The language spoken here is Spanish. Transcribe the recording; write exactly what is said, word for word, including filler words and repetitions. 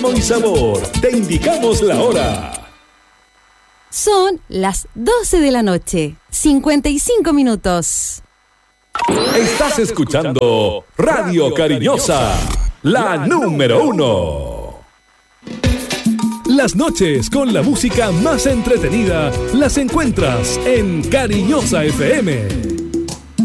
ritmo y sabor. Te indicamos la hora. Son las doce de la noche, cincuenta y cinco minutos. Estás escuchando Radio Cariñosa, la número uno. Las noches con la música más entretenida las encuentras en Cariñosa F M.